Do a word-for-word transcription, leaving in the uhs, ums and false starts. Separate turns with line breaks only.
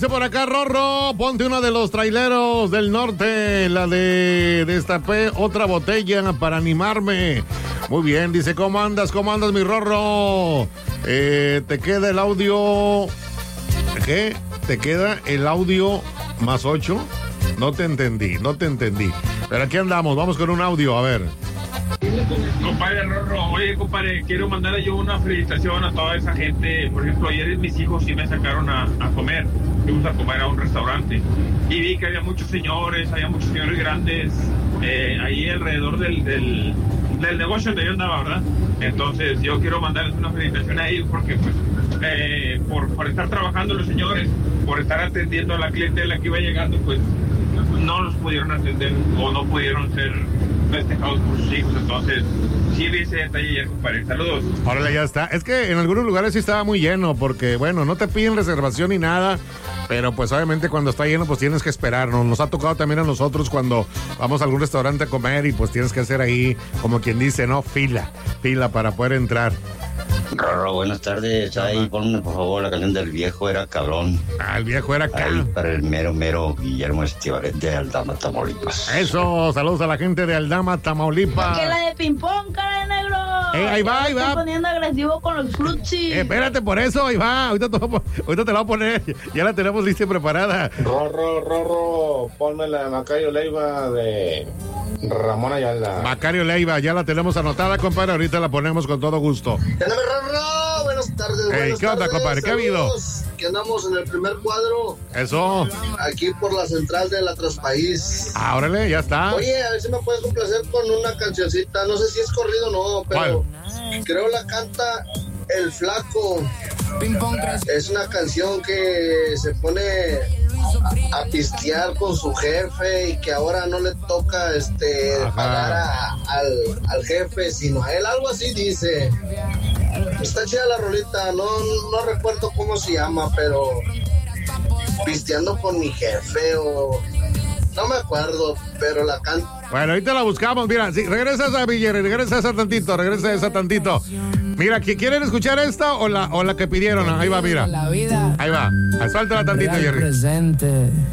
Dice por acá, Rorro, ponte una de los traileros del norte, la de destapé otra botella para animarme. Muy bien, dice, ¿cómo andas? ¿Cómo andas, mi Rorro? Eh, te queda el audio... ¿Qué? ¿Te queda el audio más ocho? No te entendí, no te entendí. Pero aquí andamos, vamos con un audio, a ver.
Compadre Rorro, oye compadre, quiero mandarle yo una felicitación a toda esa gente. Por ejemplo, ayer mis hijos sí me sacaron a, a comer. Fuimos a comer a un restaurante y vi que había muchos señores, había muchos señores grandes eh, ahí alrededor del, del, del negocio donde yo andaba, ¿verdad? Entonces yo quiero mandarles una felicitación a ellos porque pues eh, por, por estar trabajando los señores, por estar atendiendo a la clientela que iba llegando, pues no los pudieron atender o no pudieron ser festejados por sus hijos. Entonces sí vi ese detalle ayer, compadre. Saludos.
Órale, ya está. Es que en algunos lugares sí estaba muy lleno porque, bueno, no te piden reservación ni nada, pero pues obviamente cuando está lleno pues tienes que esperar, ¿no? Nos ha tocado también a nosotros cuando vamos a algún restaurante a comer y pues tienes que hacer ahí, como quien dice, ¿no? Fila, fila para poder entrar.
Rorro, buenas tardes. Ahí, ponme por favor la canción del viejo era cabrón.
Ah, el viejo era
Ahí
cabrón.
para el mero, mero Guillermo Estivaret de Aldama, Tamaulipas.
Eso, saludos a la gente de Aldama, Tamaulipas.
Que la de ping-pong, cara de negro.
Eh, ahí va,
Ya
ahí
me
va.
estoy poniendo agresivo con los frutsis.
Eh, espérate por eso, ahí va. Ahorita te, voy a, ahorita te la voy a poner. Ya la tenemos lista y preparada.
Rorro, Rorro, ponme la de Macayo Leiva de Ramón Ayala.
Macario Leiva, ya la tenemos anotada, compadre. Ahorita la ponemos con todo gusto.
¡Ándame, Rorro! Buenas tardes,
Hey,
buenas
¿qué onda,
tardes,
compadre? ¿Qué ha habido?
saludos, que andamos en el primer cuadro,
Eso.
aquí por la central de la Transpaís.
Ah, órale, ya está.
Oye, a ver si me puedes complacer con una cancioncita, no sé si es corrido o no, pero creo la canta El Flaco. Es una canción que se pone a pistear con su jefe y que ahora no le toca este
Ajá.
pagar a- al, al jefe, sino a él, algo así dice. Está chida la rolita, no, no recuerdo cómo se llama, pero pisteando con mi jefe o... No me acuerdo, pero la canta.
Bueno, ahorita la buscamos. Mira, sí, regresa esa Villere, regresa esa tantito, regresa esa tantito. Mira, ¿qui- ¿quieren escuchar esta o la, o la que pidieron? Ahí va, mira. Ahí va. Suéltala tantito, Jerry.